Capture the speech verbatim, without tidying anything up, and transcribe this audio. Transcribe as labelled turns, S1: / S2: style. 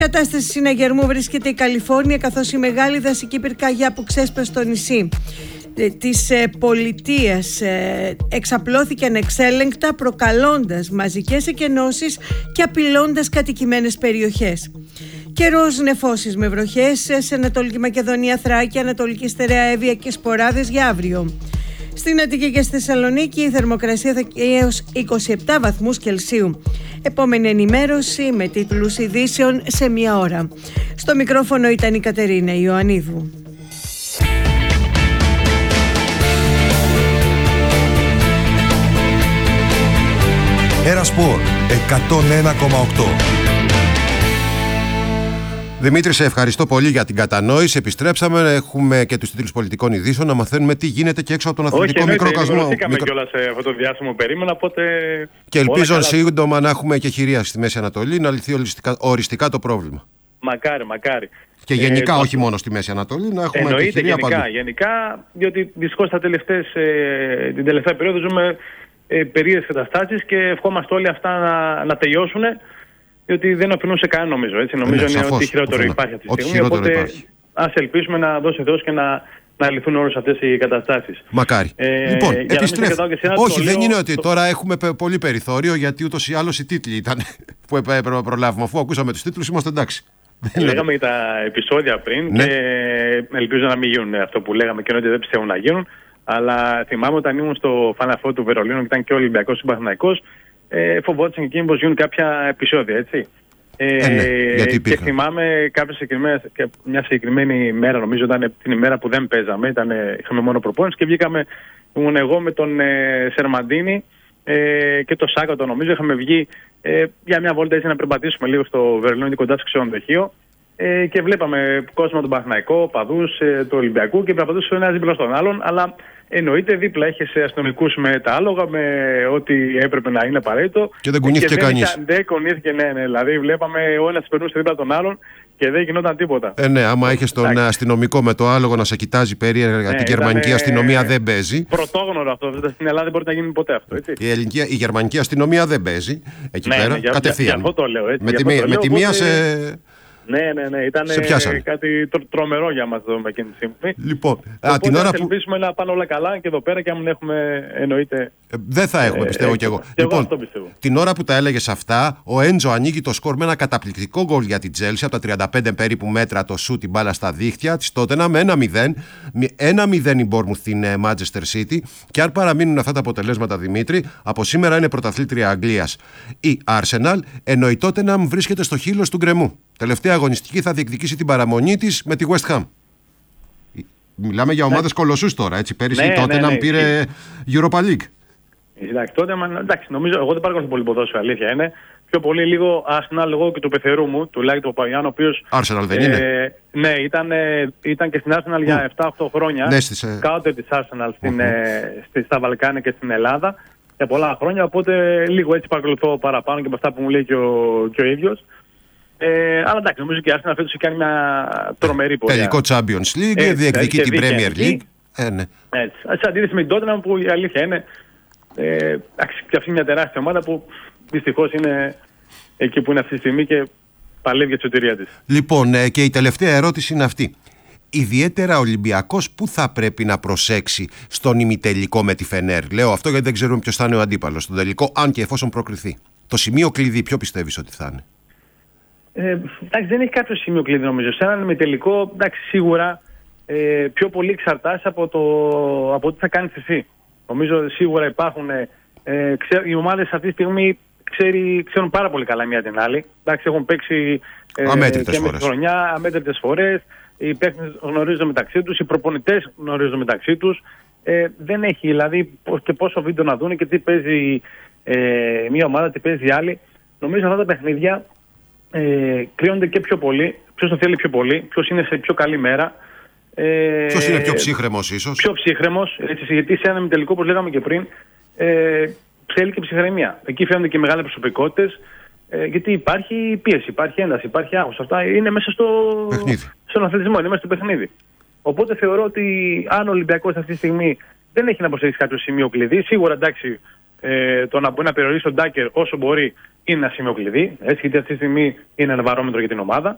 S1: Κατάσταση συναγερμού βρίσκεται η Καλιφόρνια, καθώς η μεγάλη δασική πυρκαγιά που ξέσπασε στο νησί της ε, πολιτείας ε, εξαπλώθηκε ανεξέλεγκτα, προκαλώντας μαζικές εκενώσεις και απειλώντας κατοικημένες περιοχές. Καιρός νεφώσεις με βροχές σε Ανατολική Μακεδονία, Θράκη, Ανατολική Στερεά, Εύβοια και Σποράδες για αύριο. Στην Αττική και στη Θεσσαλονίκη η θερμοκρασία θα είναι έως είκοσι επτά βαθμούς Κελσίου. Επόμενη ενημέρωση με τίτλους ειδήσεων σε μία ώρα. Στο μικρόφωνο ήταν η Κατερίνα Ιωαννίδου.
S2: Ένα Σπορ εκατόν ένα κόμμα οκτώ.
S3: Δημήτρη, σε ευχαριστώ πολύ για την κατανόηση. Επιστρέψαμε, έχουμε και τους τίτλους πολιτικών ειδήσεων να μαθαίνουμε τι γίνεται και έξω από τον αθλητικό μικροκοσμό.
S4: Όχι, εννοείται, κιόλας σε αυτό το διάστημα που περίμενα, οπότε...
S3: Και ελπίζω σύντομα να έχουμε και χειρία στη Μέση Ανατολή, να λυθεί οριστικά, οριστικά το πρόβλημα.
S4: Μακάρι, μακάρι.
S3: Και γενικά,
S4: ε,
S3: όχι μόνο στη Μέση Ανατολή, να έχουμε
S4: εννοείται,
S3: και χειρία
S4: γενικά,
S3: παντού.
S4: γενικά, διότι δυστυχώς ε, την τελευταία περίοδο ζούμε ε, περίεργες καταστάσεις και ευχόμαστε όλοι αυτά να, να τελειώσουν. Διότι δεν αφήνουν σε κανένα, νομίζω. Έτσι. Νομίζω
S3: ναι,
S4: είναι
S3: σαφώς,
S4: ότι χειρότερο υπάρχει αυτή τη στιγμή. Οπότε ας ελπίσουμε να δώσει Θεός και να, να λυθούν όλες αυτές οι καταστάσεις.
S3: Μακάρι.
S4: Ε,
S3: λοιπόν, επιστρέφω. Όχι,
S4: το
S3: δεν
S4: λέω...
S3: είναι ότι τώρα έχουμε πολύ περιθώριο, γιατί ούτως ή άλλως οι τίτλοι ήταν που έπρεπε να προλάβουμε. Αφού ακούσαμε τους τίτλους, είμαστε εντάξει.
S4: Λέγαμε για τα επεισόδια πριν, ναι, και ελπίζω να μην γίνουν αυτό που λέγαμε και ότι δεν πιστεύω να γίνουν. Αλλά θυμάμαι όταν ήμουν στο Final Four του Βερολίνου και ήταν και ο Ολυμπιακός και ο Παναθηναϊκός, ε, φοβόντουσαν και εκείνοι πως γίνουν κάποια επεισόδια, έτσι. Ε, ε, ναι, γιατί και θυμάμαι κάποια συγκεκριμένα, μια συγκεκριμένη μέρα, νομίζω ήταν την ημέρα που δεν παίζαμε, ήταν, είχαμε μόνο προπόνηση και βγήκαμε, ήμουν εγώ με τον ε, Σερμαντίνη ε, και τον Σάκατο, νομίζω, είχαμε βγει ε, για μια βόλτα έτσι να περπατήσουμε λίγο στο Βερολίνο κοντά στο ξενοδοχείο ε, και βλέπαμε κόσμο τον Παναθηναϊκό, παδούς ε, του Ολυμπιακού και περπατούσε ο ένας δίπλα στον άλλον, αλλά εννοείται δίπλα είχε αστυνομικούς με τα άλογα, με ό,τι έπρεπε να είναι απαραίτητο.
S3: Και δεν κουνήθηκε κανείς.
S4: Δεν κουνήθηκε, ναι, ναι. Δηλαδή βλέπαμε ο ένας περνούσε δίπλα τον άλλον και δεν γινόταν τίποτα.
S3: Ε, ναι, άμα είχε τον Άχι. αστυνομικό με το άλογο να σε κοιτάζει περίεργα, ναι, την γερμανική ήταν, αστυνομία δεν παίζει.
S4: Πρωτόγνωρο αυτό. Στην Ελλάδα δεν μπορεί να γίνει ποτέ αυτό. Έτσι.
S3: Η, ελληνική, η γερμανική αστυνομία δεν παίζει εκεί ναι, πέρα. Ναι, κατευθείαν.
S4: Για, για αυτό το λέω, έτσι,
S3: με, τη, με τη μία σε.
S4: Ναι, ναι, ναι. Ήταν κάτι τρο, τρομερό για μας εδώ με εκείνη τη στιγμή.
S3: Λοιπόν,
S4: α, την ώρα που... ελπίσουμε να πάνε όλα καλά και εδώ πέρα και αν έχουμε εννοείται...
S3: Ε, δεν θα έχουμε, πιστεύω ε, κι εγώ.
S4: Και
S3: λοιπόν,
S4: εγώ αυτό πιστεύω.
S3: Την ώρα που τα έλεγες αυτά, ο Έντζο ανοίγει το σκορ με ένα καταπληκτικό γκολ για την Chelsea από τα τριάντα πέντε περίπου μέτρα, το σούτ, την μπάλα στα δίχτυα της Tottenham με ένα μηδέν. ένα μηδέν η Bournemouth στην uh, Manchester City. Και αν παραμείνουν αυτά τα αποτελέσματα, Δημήτρη, από σήμερα είναι πρωταθλήτρια Αγγλίας η Arsenal, ενώ η Tottenham βρίσκεται στο χείλος του γκρεμού. Τελευταία αγωνιστική θα διεκδικήσει την παραμονή της με τη West Ham. Μιλάμε για ομάδες ναι. κολοσσούς τώρα, έτσι. Πέρυσι
S4: ναι,
S3: τότε ναι, ναι, να πήρε ναι. Europa League.
S4: Εντάξει, τότε, εντάξει, νομίζω, εγώ δεν παρακολουθώ πολύ ποδόσφαιρο, αλήθεια είναι. Πιο πολύ λίγο Arsenal, εγώ και του πεθερού μου, του Λάκη του Παπαγιάννου, ο οποίος...
S3: Arsenal δεν ε, είναι.
S4: Ναι, ήταν, ε, ήταν και στην Arsenal mm. για επτά οκτώ χρόνια.
S3: Ναι, στις, ε...
S4: Κάοτε της Arsenal στην, mm-hmm. ε, στη, στα Βαλκάνια και στην Ελλάδα για πολλά χρόνια, οπότε λίγο έτσι παρακολουθώ παραπάνω και από αυτά που μου λέει και ο, και ο ίδιος. Ε, αλλά εντάξει, νομίζω και η Arsenal φέτος έχει κάνει μια τρομερή πορεία.
S3: Τελικό Champions League, ε, διεκδικεί την Premier League. Ε, ναι.
S4: Έτσι. Σε αντίθεση με την Tottenham που η αλήθεια είναι ε, και αυτή μια τεράστια ομάδα που δυστυχώς είναι εκεί που είναι αυτή τη στιγμή και παλεύει για τη σωτηρία της.
S3: Λοιπόν, ε, και η τελευταία ερώτηση είναι αυτή. Ιδιαίτερα ο Ολυμπιακός που θα πρέπει να προσέξει στον ημιτελικό με τη Φενέρ? Λέω αυτό γιατί δεν ξέρουμε ποιος θα είναι ο αντίπαλος στον τελικό, αν και εφόσον προκριθεί. Το σημείο κλειδί ποιο πιστεύεις ότι θα είναι?
S4: Ε, εντάξει, δεν έχει κάποιο σημείο κλειδί νομίζω. Σε έναν ημιτελικό, εντάξει, σίγουρα ε, πιο πολύ εξαρτάσαι από το από τι θα κάνεις εσύ. Νομίζω σίγουρα υπάρχουν ε, ξέ, οι ομάδες αυτή τη στιγμή ξέρει, ξέρουν πάρα πολύ καλά μία την άλλη. Εντάξει, έχουν παίξει ε,
S3: αμέτρητες
S4: και με τη χρονιά, αμέτρητες φορές. Οι παίκτες γνωρίζουν μεταξύ τους, οι προπονητές γνωρίζουν μεταξύ τους. Ε, δεν έχει δηλαδή και πόσο βίντεο να δουν και τι παίζει ε, μία ομάδα, τι παίζει η άλλη. Νομίζω αυτά τα παιχνίδια ε, κρύονται και πιο πολύ. Ποιος το θέλει πιο πολύ, ποιος είναι σε πιο καλή μέρα.
S3: Ε, ποιος είναι πιο ψύχρεμος ίσως.
S4: Πιο ψύχρεμος, έτσι, γιατί σε ένα ημιτελικό, όπως λέγαμε και πριν, ε, θέλει και ψυχραιμία. Εκεί φαίνονται και μεγάλες προσωπικότητες. Ε, γιατί υπάρχει πίεση, υπάρχει ένταση, υπάρχει άγχος. Αυτά είναι μέσα στο, στον αθλητισμό, είναι μέσα στο παιχνίδι. Οπότε θεωρώ ότι αν ο Ολυμπιακός αυτή τη στιγμή δεν έχει να προσέξει κάποιο σημείο κλειδί, σίγουρα εντάξει, ε, το να μπορεί να περιορίσει τον Ντάκερ όσο μπορεί είναι ένα σημείο κλειδί, έτσι, γιατί αυτή τη στιγμή είναι ένα βαρόμετρο για την ομάδα.